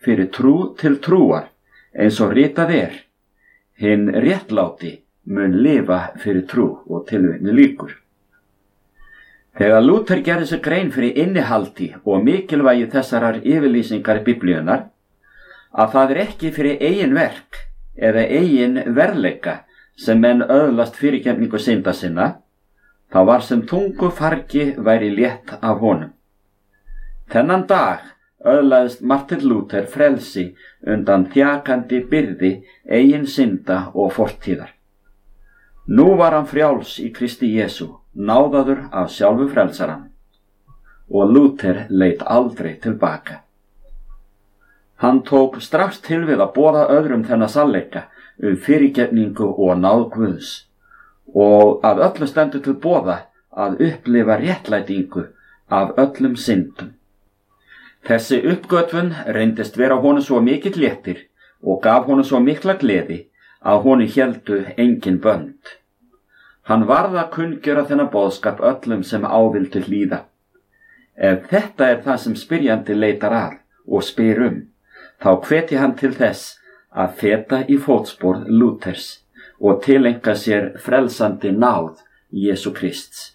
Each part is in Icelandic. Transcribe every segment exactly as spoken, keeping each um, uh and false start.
fyrir trú til trúar, eins og ritað er, hinn réttláti mun lifa fyrir trú, og tilvitnun lýkur. Þegar Lúther gerði sér grein fyrir innihaldi og mikilvægi þessarar yfirlýsingar Biblíunnar, að það er ekki fyrir eigin verk eða eigin verðleika sem menn öðlast fyrirgefningu synda sinna, þá var sem þungu fargi væri létt af honum. Þennan dag öðlaðist Martin Luther frelsi undan þjakandi byrði eigin synda og fortíðar. Nú var hann frjáls í Kristi Jesú, náðaður af sjálfu frelsarann, og Luther leit aldrei tilbaka. Hann tók strax til við að boða öðrum þennan sannleika um fyrirgefningu og náð Guðs, og að öllu stendur til boða að upplifa réttlætingu af öllum syndum. Þessi uppgötvun reyndist vera honum svo mikill léttir og gaf honum svo mikla gleði að honum héldu engin bönd. Hann varð að kunngjöra þennan boðskap öllum sem ávildu hlýða. Ef þetta er það sem spyrjandi leitar að og spyr um, þá hvetji hann til þess að feta í fótspor Lúthers og tileinka sér frelsandi náð Jesú Krists.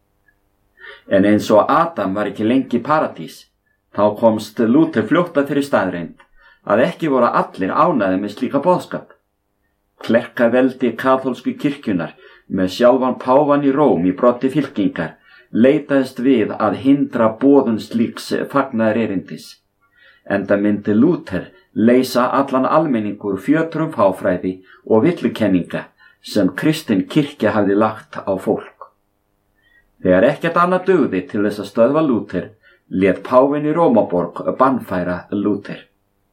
En eins og Adam var ekki lengi í paradís, þá komst Lúther fljótt að þeirri staðreynd að ekki voru allir ánægðir með slíka boðskap. Klerkaveldi kaþólsku kirkjunnar með sjálfan páfan í Róm í broddi fylkingar leitaðist við að hindra boðun slíks fagnaðarerindis, enda myndi Lúther leysa allan almenningur fjötrum fáfræði og villukenninga sem kristin kirkja hafði lagt á fólk. Þegar ekkert annað dugði til þess að stöðva Lúther, lét páfinn í Rómaborg bannfæra Lúther.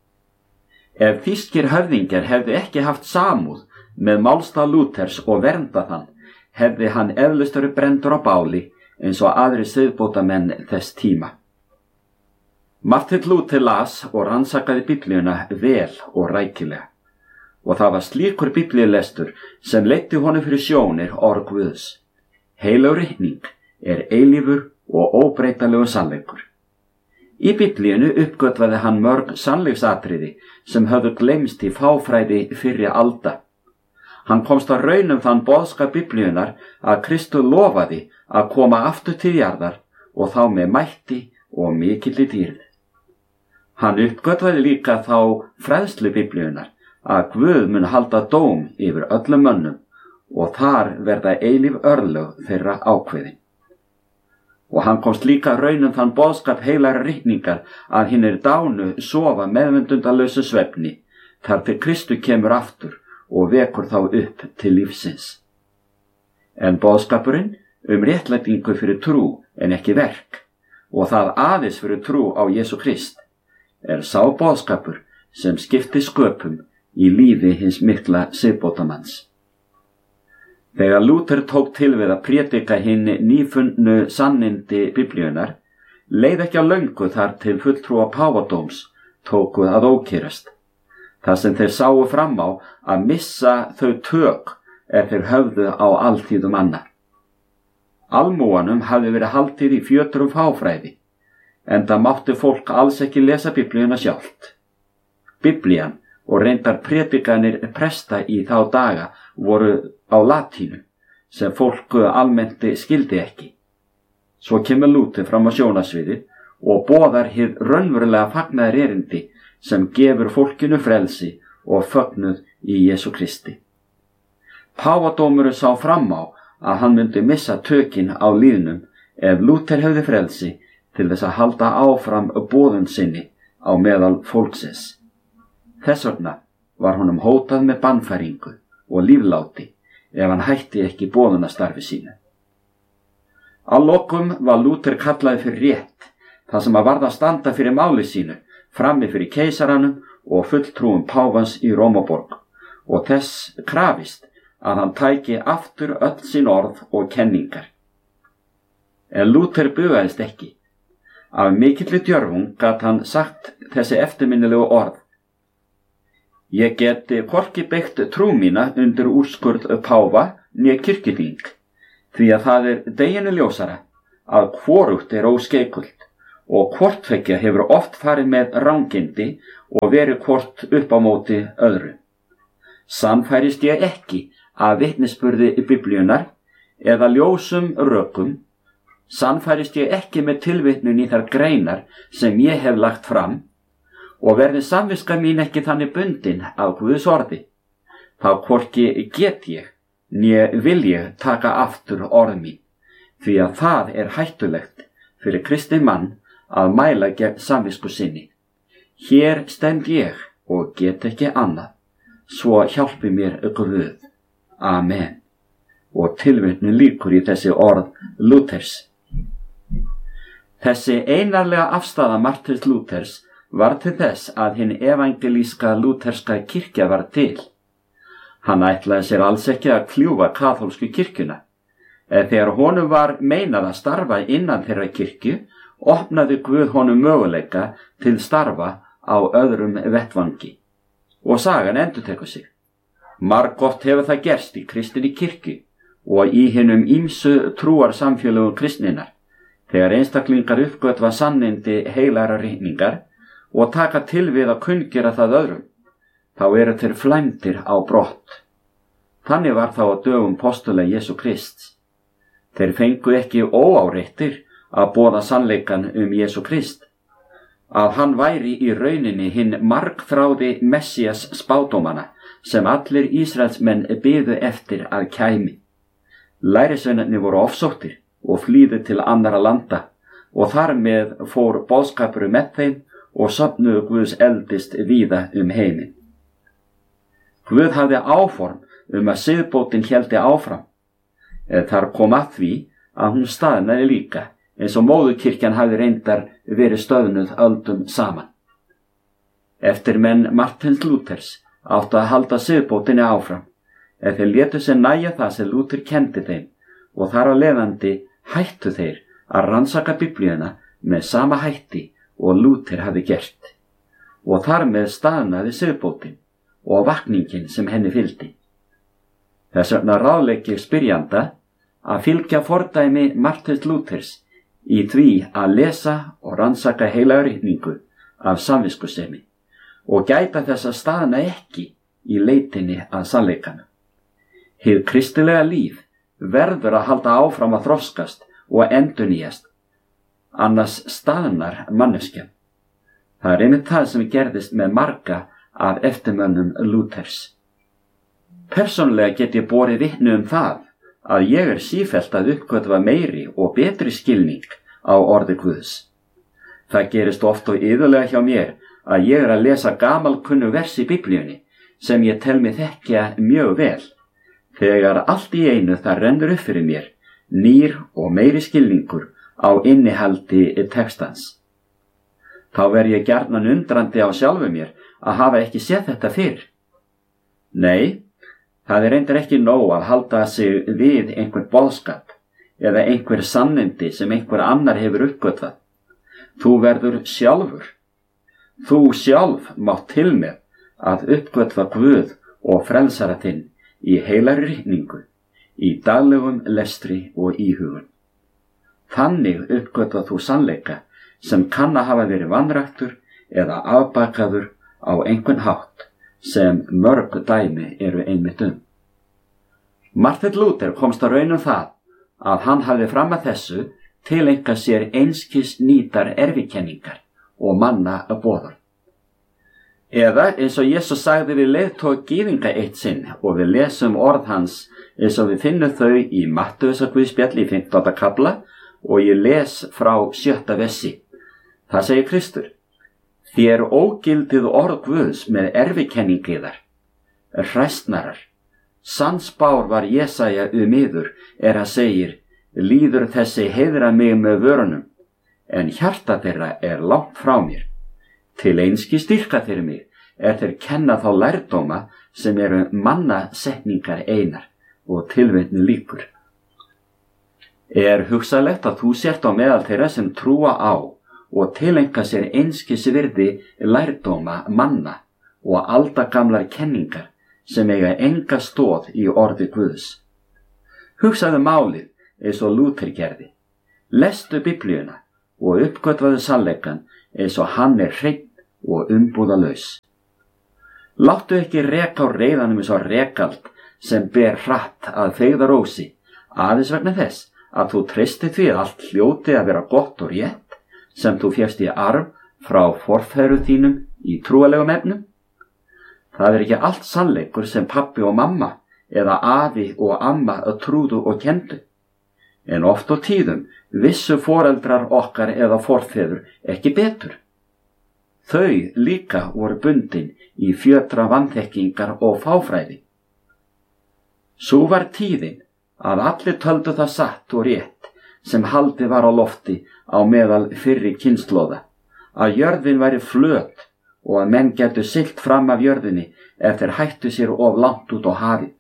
Ef þýskir höfðingjar hefði ekki haft samúð með málstað Lúthers og vernda þann, hefði hann eflaust verið brenndur á báli eins og aðrir siðbótamenn þess tíma. Martin Luther las og rannsakaði Biblíuna vel og rækilega, og það var slíkur biblíulestur sem leiddi honum fyrir sjónir orð Guðs. Heilagur ritning er eilífur og óbreytanlegur sannleikur. Í Biblíunu uppgötvaði hann mörg sannleiksatriði sem höfðu gleymst í fáfræði fyrri alda. Hann komst að raun um þann boðskap Biblíunar að Kristur lofaði að koma aftur til jarðar og þá með mætti og mikilli dýrð. Hann uppgötvaði líka þá fræðslu Biblíunar að Guð mun halda dóm yfir öllum mönnum og þar verða eilíf örlög þeirra ákveðin. Og hann komst líka að raun um þann boðskap heilagra ritningar að hinir dánu sofa meðvendundalausu svefni þar til Kristur kemur aftur og vekur þá upp til lífsins. En boðskapurinn um réttlætingu fyrir trú en ekki verk, og það aðeins fyrir trú á Jesú Krist, er sá boðskapur sem skipti sköpum í lífi hins mikla siðbótamanns. Þegar Lúther tók til við að prédika hinn nýfundnu sannindi Biblíunar, leið ekki á löngu þar til fulltrúa páfadóms tóku að ókýrast, þar sem þeir sáu fram á að missa þau tök er þeir höfðu á alþýðum annar. Almúanum hafði verið haldið í fjötrum fáfræði, enda mátti fólk alls ekki lesa Biblíuna sjálft. Biblían og reyndar predikanir presta í þá daga voru á latínu, sem fólk almennt skildi ekki. Svo kemur Lúther fram á sjónasviðið og boðar hið raunverulega fagnaðarerindi sem gefur fólkinu frelsi og fögnuð í Jesú Kristi. Páfadómurinn sá fram á að hann myndi missa tökin á líðnum ef Lúther hefði frelsi til þess að halda áfram boðun sinni á meðal fólksins. Þess vegna var honum hótað með bannfæringu og lífláti ef hann hætti ekki boðunastarfi sínu. Að lokum var Lúther kallaði fyrir rétt, það sem að varð að standa fyrir máli sínu, frammi fyrir keisaranum og fulltrúum páfans í Rómaborg, og þess krafist að hann tæki aftur öll sín orð og kenningar. En Lúther bugaðist ekki. Af mikilli djörfung gat hann sagt þessi eftirminnilegu orð: Ég geti hvorki beygt trú mína undir úrskurð páfa né kirkjuþing, því að það er deginu ljósara að hvorugt er óskeikult og hvort tveggja hefur oft farið með rangindi og verið hvort upp á móti öðru. Sannfærist ég ekki af vitnisburði Biblíunnar eða ljósum rökum, sannfærist ég ekki með tilvitnun í þær greinar sem ég hef lagt fram, og verði samviska mín ekki þannig bundin af Guðs orði, þá hvorki get ég né vil ég taka aftur orð mín, því að það er hættulegt fyrir kristinn mann að mæla gegn samvisku sinni. Hér stend ég og get ekki annað, svo hjálpi mér Guð. Amen. Og tilvitnun lýkur í þessi orð Lúthers. Þessi einarlega afstaða Martins Lúthers var til þess að hinn evangelíska lútherska kirkja var til. Hann ætlaði sér alls ekki að kljúfa kaþólsku kirkjuna. En þegar honum var meinað að starfa innan þeirra kirkju, opnaði Guð honum möguleika til starfa á öðrum vettvangi. Og sagan endurtekur sig. Margoft hefur það gerst í kristinni kirkju og í hinum ýmsu trúar samfélögum kristninnar, þegar einstaklingar uppgötva sannindi heilagra ritningar og taka til við að kunngera það öðrum, þá eru þeir flæmdir á brott. Þannig var þá á dögum postula Jesú Krists. Þeir fengu ekki óáreittir að boða sannleikan um Jesú Krist, að hann væri í rauninni hinn margþráði Messías spádómana sem allir Ísraelsmenn biðu eftir að kæmi. Lærisveinarnir voru ofsóttir og flýðu til annarra landa, og þar með fór boðskapur með þeim og safnuðu Guðs eldist víða um heiminn. Guð hafði áform um að siðbótin héldi áfram. Þar kom að því að hún staðnaði líka, eins og móðurkirkjan hafði reyndar verið stöðnuð öldum saman. Eftir menn Martins Lúthers áttu að halda siðbótinni áfram, ef þeir létu sér nægja það sem Lúther kendi þeim, og þar á leiðandi hættu þeir að rannsaka Biblíuna með sama hætti og Lúther hafði gert, og þar með staðnaði siðbótin og vakningin sem henni fylgdi. Þess vegna ráðlegg ég spyrjanda að fylgja fordæmi Martins Lúthers í því að lesa og rannsaka heilaga ritningu af samviskusemi og gæta þess að staðna ekki í leitinni að sannleikanum. Hið kristilega líf verður að halda áfram að þroskast og endurnýjast, annars staðnar manneskjan. Það er einmitt það sem gerðist með marga af eftirmönnum Lúthers. Persónulega get ég borið vitni um það að ég er sífellt að uppgötva meiri og betri skilning á orði Guðs. Það gerist oft og iðulega hjá mér að ég er að lesa gamalkunnu vers í Biblíunni sem ég tel mig þekkja mjög vel, þegar allt í einu það rennur upp fyrir mér nýr og meiri skilningur á innihaldi textans. Þá verð ég gjarnan undrandi á sjálfu mér að hafa ekki séð þetta fyrr. Nei, það er reyndar ekki nóg að halda sig við einhvern boðskap eða einhver sannindi sem einhver annar hefur uppgötvað. Þú verður sjálfur. Þú sjálf mátt til með að uppgötva Guð og frelsara þinn í heilagri ritningu, í daglegum lestri og íhugun. Þannig uppgötva þú sannleika sem kann að hafa verið vanræktur eða afbakaður á einhvern hátt sem mörg dæmi eru einmitt um. Martin Luther komst að raun um það að hann hafði fram að þessu tileinkað sér einskis nýtar erfikenningar og manna að boða. Eða eins og Jesús sagði við leiðtoga gyðinga eitt sinn, og við lesum orð hans eins og við finnum þau í Mattheusarguðspjalli í fimmtánda kafla og ég les frá sjötta versi. Það segir Kristur: Þér ógildið orð Guðs með erfikenningiðar, hræstnarar. Sannspár var Jesaja um yður er að segir: líður þessi heiðra mig með vörunum, en hjarta þeirra er langt frá mér. Til einski styrka þeir mig er þeir kenna þá lærdóma sem eru mannasetningar einar og tilvitni líkur. Er hugsalegt að þú sért á meðal þeirra sem trúa á og tileinka sér einskis virði lærdóma manna og aldagamlar kenningar sem eiga enga stoð í orði Guðs. Hugsaðu málið eins og Lúther gerði. Lestu Biblíuna og uppgötvaðu sannleikann eins og hann er hreinn og umbúðalaus. Láttu ekki reka á reiðanum eins og rekald sem ber hratt að feigðarósi, aðeins vegna þess að þú treystir því að allt hljóti að vera gott og rétt sem þú fékkst í arf frá forfeðrum þínum í trúalegum efnum. Það er ekki allt sannleikur sem pabbi og mamma eða afi og amma trúðu og kendu. En oft og tíðum vissu foreldrar okkar eða forfeður ekki betur. Þau líka voru bundin í fjötra vanþekkingar og fáfræði. Sú var tíðin að allir töldu það satt og rétt sem haldið var á lofti á meðal fyrri kynslóða, að jörðin væri flöt og að menn getu siglt fram af jörðinni ef þeir hættu sér of langt út á hafið.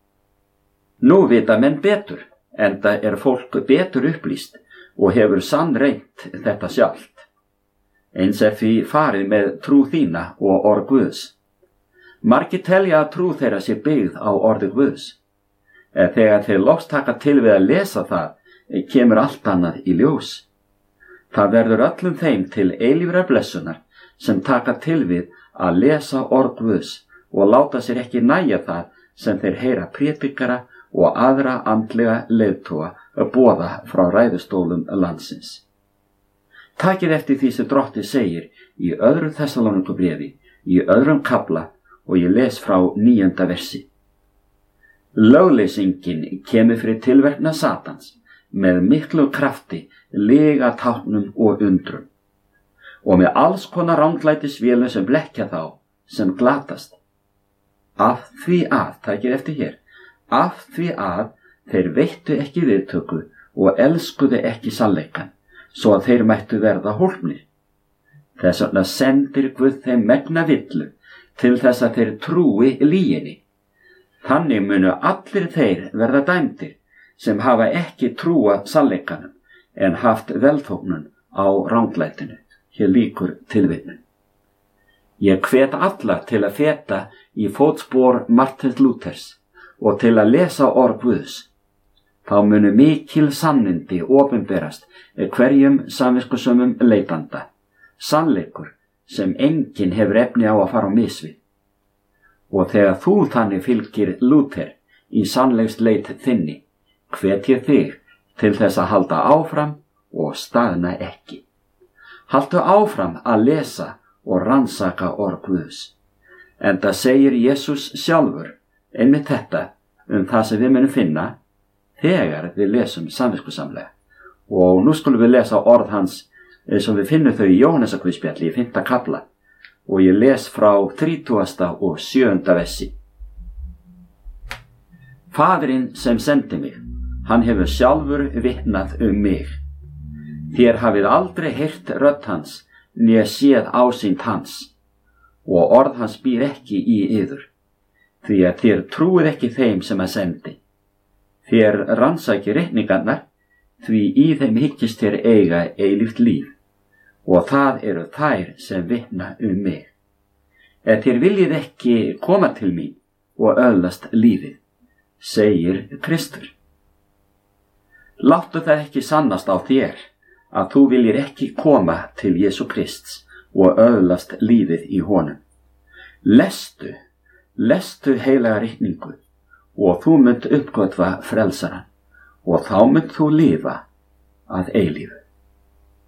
Nú vita menn betur, enda er fólk betur upplýst og hefur sannreynt þetta sjálft. Eins er því farið með trú þína og orð Guðs. Margir telja að trú þeirra sé byggð á orði Guðs. En þegar þeir loks taka til við að lesa það, kemur allt annað í ljós. Það verður öllum þeim til eilífrar blessunar sem taka til við að lesa orð Guðs og láta sér ekki nægja það sem þeir heyra prédikara og aðra andlega leiðtoga að boða frá ræðustólum landsins. Takið eftir því sem Drottinn segir í öðru Þessalóníkubréfi, í öðrum kafla og ég les frá níunda versi. Lögleysingin kemur fyrir tilverknað Satans með miklu krafti, lygatáknum og undrum og með alls konar ranglætisvélum sem blekkja þá sem glatast. Af því að, takið eftir hér, af því að þeir veittu ekki viðtöku og elskuðu ekki sannleikann, svo að þeir mættu verða hólpnir. Þess vegna sendir Guð þeim megna villu til þess að þeir trúi lyginni. Þannig munu allir þeir verða dæmdir sem hafa ekki trúað sannleikanum en haft velþóknun á ranglætinu. Hér lýkur tilvitnun. Ég hvet alla til að feta í fótspor Martins Lúthers og til að lesa orð Guðs. Þá munu mikil sannindi opinberast hverjum samviskusömmum leitanda, sannleikur sem enginn hefur efni á að fara á mis við. Og þegar þú þannig fylgir Lúther í sannleiksleit þinni, hvet ég þig til þess að halda áfram og staðna ekki. Haltu áfram að lesa og rannsaka orð Guðs. Enda segir Jesús sjálfur einmitt þetta um það sem við munum finna þegar við lesum samviskusamlega. Og nú skulum við lesa orð hans eins og við finnum þau í Jóhannesarguðspjalli í fimmta kafla og ég les frá þrítugasta og sjöunda versi. Faðirinn sem sendi mig, hann hefur sjálfur vitnað um mig. Þér hafið aldrei heyrt rödd hans né séð ásýnd hans og orð hans býr ekki í yður, því að þér trúið ekki þeim sem að sendi. Þér rannsaki reikningarnar, því í þeim hyggist þér eiga eilíft líf, og það eru þær sem vitna um mig. Ef þér viljið ekki koma til mín og öðlast lífið, segir Kristur. Láttu það ekki sannast á þér, að þú viljir ekki koma til Jesú Krists og öðlast lífið í honum. Lestu, lestu heilaga ritningu og þú munt uppgötva frelsarann og þá munt þú lifa að eilífu.